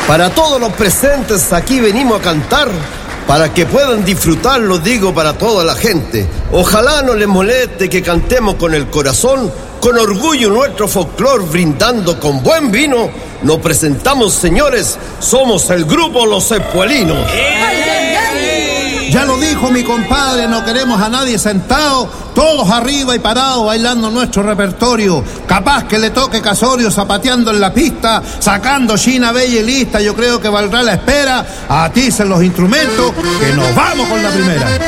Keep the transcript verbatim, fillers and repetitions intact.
Para todos los presentes aquí venimos a cantar, para que puedan disfrutarlo, digo, para toda la gente. Ojalá no les moleste que cantemos con el corazón, con orgullo nuestro folclor, brindando con buen vino. Nos presentamos, señores, somos el grupo Los Espuelinos. Ya lo dijo mi compadre, no queremos a nadie sentado, todos arriba y parados bailando nuestro repertorio. Capaz que le toque Casorio zapateando en la pista, sacando China bella y lista. Yo creo que valdrá la espera. Aticen los instrumentos, que nos vamos con la primera.